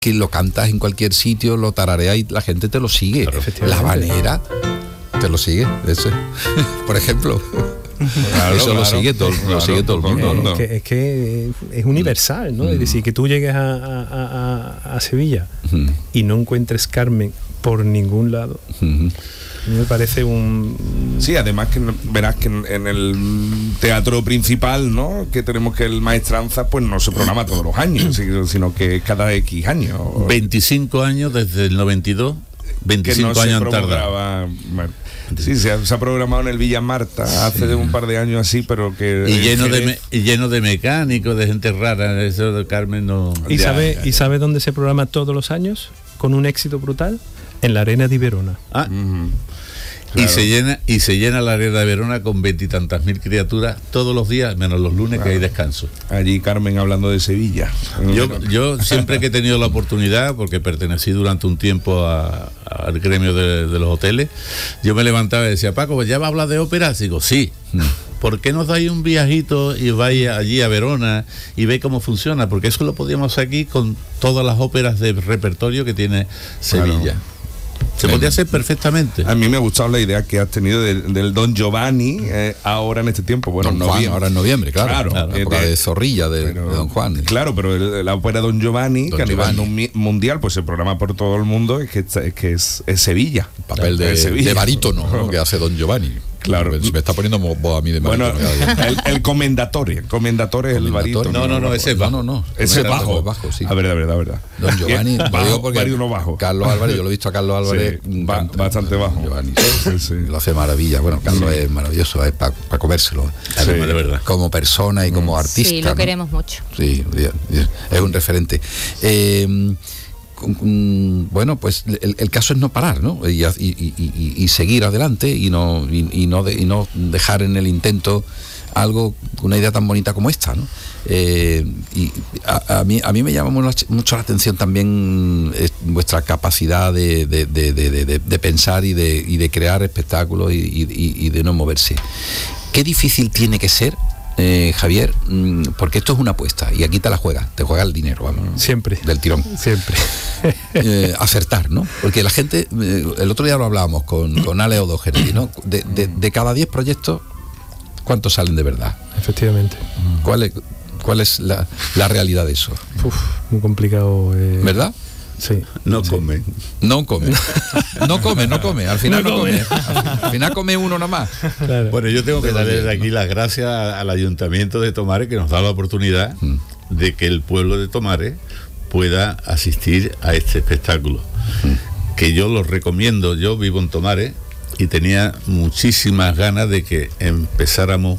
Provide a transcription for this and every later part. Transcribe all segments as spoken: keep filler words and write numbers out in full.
que lo cantas en cualquier sitio, lo tarareas y la gente te lo sigue. La habanera te lo sigue, ese, por ejemplo. Claro, eso claro, lo sigue todo, claro, lo sigue todo el mundo, ¿no? Es que, es que es universal, ¿no? Mm. Es decir, que tú llegues a, a, a, a Sevilla mm. y no encuentres Carmen por ningún lado. Mm. Me parece un... Sí, además que verás que en, en el teatro principal, ¿no?, que tenemos, que el Maestranza, pues no se programa todos los años, sino que cada X años. veinticinco años desde el noventa y dos, veinticinco no años han tardado. Bueno, sí, se ha, se ha programado en el Villa Marta hace sí. un par de años así, pero que... Y lleno, de me, y lleno de mecánicos, de gente rara, eso de Carmen no... ¿Y sabe, ¿Y sabe dónde se programa todos los años? Con un éxito brutal. En la Arena de Verona. Ah. Uh-huh. Claro. Y se llena y se llena la Arena de Verona con veintitantas mil criaturas todos los días, menos los lunes, claro, que hay descanso. Allí Carmen hablando de Sevilla. Yo, yo siempre que he tenido la oportunidad, porque pertenecí durante un tiempo a, a, al gremio de, de los hoteles, yo me levantaba y decía, Paco, ¿ya va a hablar de ópera? Digo, sí. ¿Por qué nos dais un viajito y vais allí a Verona y veis cómo funciona? Porque eso lo podíamos hacer aquí con todas las óperas de repertorio que tiene Sevilla. Claro. Se podría hacer perfectamente. A mí me ha gustado la idea que has tenido del, del Don Giovanni eh, ahora en este tiempo. Bueno, Don Juan, noviembre. Ahora en noviembre, claro. Claro, claro, la época de, de Zorrilla de, pero, de Don Juan. Claro, pero el, la ópera Don Giovanni, Don que Giovanni. a nivel mundial pues se programa por todo el mundo, es que es, que es, es Sevilla. El papel de, de barítono, ¿no?, que hace Don Giovanni. Claro. Me, me está poniendo voz a mí de barítono. Bueno, el, el comendatore, el comendatore es el barítono. No, no, no, ese es bajo. No, no, ese es bajo. bajo sí. A ver, a ver, a ver. Don Giovanni, bajo, digo porque barítono bajo. Carlos Álvarez, yo lo he visto a Carlos Álvarez. Sí, ba bastante bajo. Giovanni, sí, sí. Lo hace maravilla. Bueno, Carlos sí. es maravilloso, es para pa comérselo. Sí, de verdad. Como persona y como artista. Sí, lo ¿no? queremos mucho. Sí, es un referente. Eh, bueno, pues el, el caso es no parar, ¿no? Y, y, y, y seguir adelante y no, y, y, no de, y no dejar en el intento algo, una idea tan bonita como esta, ¿no? Eh, y a, a, mí, a mí me llama mucho la atención también vuestra capacidad de, de, de, de, de, de pensar y de, y de crear espectáculos y, y, y de no moverse. Qué difícil tiene que ser, Eh, Javier, porque esto es una apuesta y aquí te la juegas, te juega el dinero, vamos. Siempre. Del tirón. Siempre. eh, acertar, ¿no? Porque la gente, eh, el otro día lo hablábamos con, con Ale O'Doherty, ¿no? De, de, de cada diez proyectos, ¿cuántos salen de verdad? Efectivamente. ¿Cuál es, cuál es la, la realidad de eso? Uf, muy complicado. Eh... ¿Verdad? Sí. No sí. come. No come. No come, no come. Al final no, no come. come. Al final come uno nomás. Claro. Bueno, yo tengo que darle desde aquí las gracias al Ayuntamiento de Tomares, que nos da la oportunidad mm. de que el pueblo de Tomares pueda asistir a este espectáculo. Mm. Que yo lo recomiendo. Yo vivo en Tomares y tenía muchísimas ganas de que empezáramos,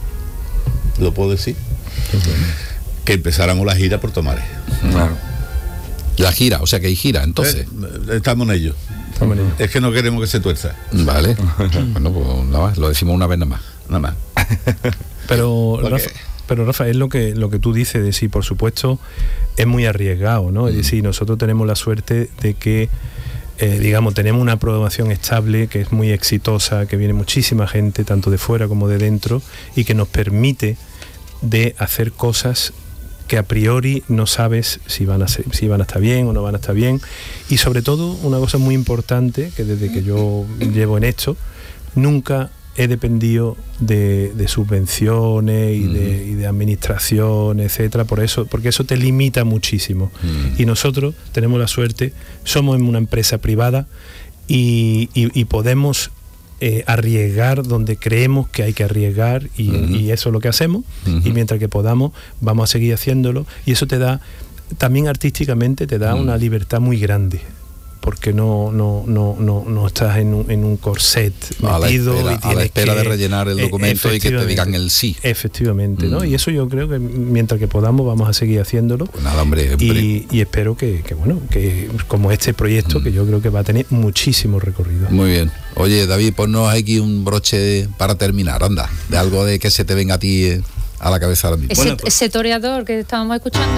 ¿lo puedo decir? Mm. Que empezáramos la gira por Tomares. Claro. La gira, o sea que hay gira, entonces. Eh, estamos en ello. Estamos en ello. Es que no queremos que se tuerza. Vale. Bueno, pues nada más, lo decimos una vez nada más. Nada más. Pero, Rafa, pero Rafael, lo que, lo que tú dices de sí, por supuesto, es muy arriesgado, ¿no? Mm. Es decir, nosotros tenemos la suerte de que, eh, digamos, tenemos una programación estable, que es muy exitosa, que viene muchísima gente, tanto de fuera como de dentro, y que nos permite de hacer cosas que a priori no sabes si van a ser, si van a estar bien o no van a estar bien. Y sobre todo, una cosa muy importante, que desde que yo llevo en esto, nunca he dependido de, de subvenciones y, uh-huh. de, y de administración, etcétera, por eso, porque eso te limita muchísimo. Uh-huh. Y nosotros tenemos la suerte, somos una empresa privada y, y, y podemos Eh, arriesgar donde creemos que hay que arriesgar y, uh-huh. y eso es lo que hacemos, uh-huh. y mientras que podamos vamos a seguir haciéndolo, y eso te da también artísticamente te da uh-huh. una libertad muy grande, porque no no no no, no estás en un, en un corset metido a la espera, y a la espera que, de rellenar el documento y que te digan el sí. Efectivamente, ¿no? Mm. Y eso yo creo que mientras que podamos vamos a seguir haciéndolo. Pues nada, hombre, hombre. Y, y espero que, que, bueno, que como este proyecto, mm. que yo creo que va a tener muchísimo recorrido. Muy bien. Oye, David, ponnos aquí un broche para terminar, anda, de algo de que se te venga a ti eh, a la cabeza ahora mismo. Ese, Bueno, pues. ese toreador que estábamos escuchando.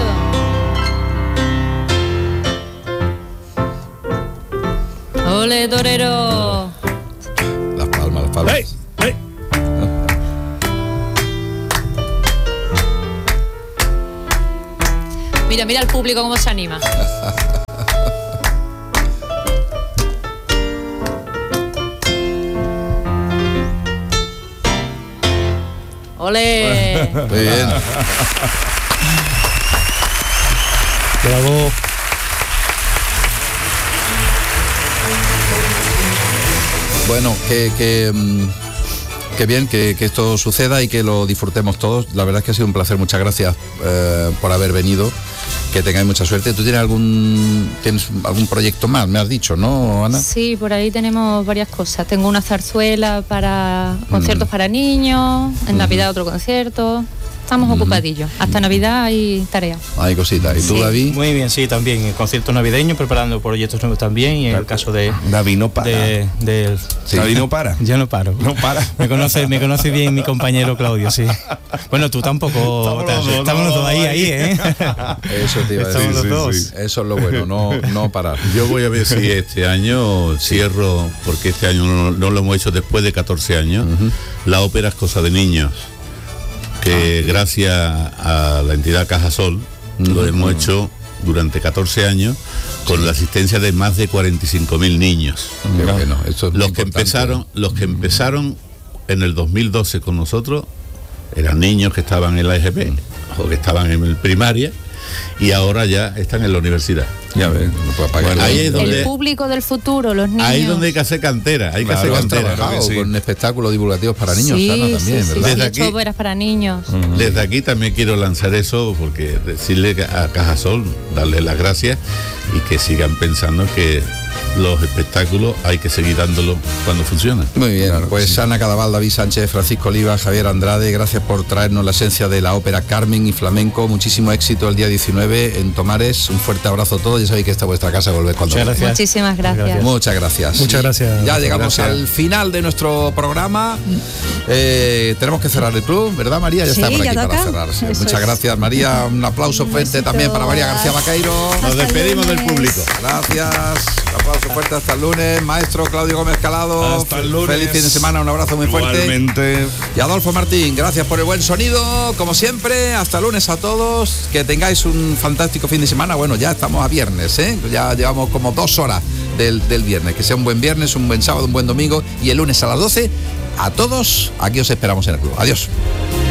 ¡Ole, torero! Las palmas, las palmas. ¡Hey! ¡Hey! Mira, mira al público cómo se anima. ¡Ole! Muy bien. Bravo. Bueno, que, que, que bien que, que esto suceda y que lo disfrutemos todos. La verdad es que ha sido un placer. Muchas gracias eh, por haber venido. Que tengáis mucha suerte. ¿Tú tienes algún tienes algún proyecto más? Me has dicho, ¿no, Ana? Sí, por ahí tenemos varias cosas. Tengo una zarzuela para conciertos mm. para niños. En mm. Navidad otro concierto. Estamos mm. ocupadillos. Hasta Navidad hay tareas. Hay cositas. ¿Y tú, sí. David? Muy bien, sí, también. En conciertos navideños, preparando proyectos nuevos también. Y en claro. el caso de... David no para. De, de, sí. David no para. Yo no paro. No para. Me conoce, me conoce bien mi compañero Claudio, sí. Bueno, tú tampoco. Estamos los dos, estamos los dos ahí, ahí, ¿eh? Eso te iba a decir. Estamos los sí, dos. Sí. Eso es lo bueno, no, no parar. Yo voy a ver si este año cierro, porque este año no, no lo hemos hecho después de catorce años. Uh-huh. La ópera es cosa de niños. Que ah, gracias a la entidad Cajasol uh-huh. lo hemos hecho durante catorce años con sí. la asistencia de más de cuarenta y cinco mil niños. Uh-huh. Bueno, eso es los que empezaron, los que empezaron en el dos mil doce con nosotros eran niños que estaban en la E G P uh-huh. o que estaban en el primaria y ahora ya están en la universidad. Ya ves, no puedo pagar. Bueno, ahí es donde, el público del futuro, los niños. Ahí es donde hay que hacer cantera, hay claro, que hacer cantera. Claro, sí. Con espectáculos divulgativos para niños, sí, Ana, también, sí, ¿verdad? Sí, desde aquí, óperas para niños. Uh-huh. Desde aquí también quiero lanzar eso, porque decirle a Cajasol, darle las gracias y que sigan pensando que los espectáculos hay que seguir dándolos cuando funcionan. Muy bien, claro, pues sí. Ana Cadaval, David Sánchez, Francisco Oliva, Javier Andrade, gracias por traernos la esencia de la ópera Carmen y flamenco. Muchísimo éxito el día diecinueve en Tomares. Un fuerte abrazo a todos. Ya sabéis que esta es vuestra casa, volved cuando Muchas gracias. Muchísimas gracias. gracias. Muchas gracias. Muchas gracias. Ya llegamos gracias. al final de nuestro programa. Eh, tenemos que cerrar el club, ¿verdad, María? Ya sí, está por aquí para cerrar. Sí. Muchas es. gracias, María. Un aplauso un fuerte también para María García Vaqueiro. Nos despedimos del público. Gracias. Un aplauso fuerte hasta el lunes. Maestro Claudio Gómez Calado, hasta el lunes. Feliz fin de semana, un abrazo muy Igualmente. fuerte. Y Adolfo Martín, gracias por el buen sonido, como siempre. Hasta el lunes a todos, que tengáis un fantástico fin de semana. Bueno, ya estamos a viernes, ¿eh? Ya llevamos como dos horas del, del viernes. Que sea un buen viernes, un buen sábado, un buen domingo y el lunes a las doce. A todos, aquí os esperamos en el club. Adiós.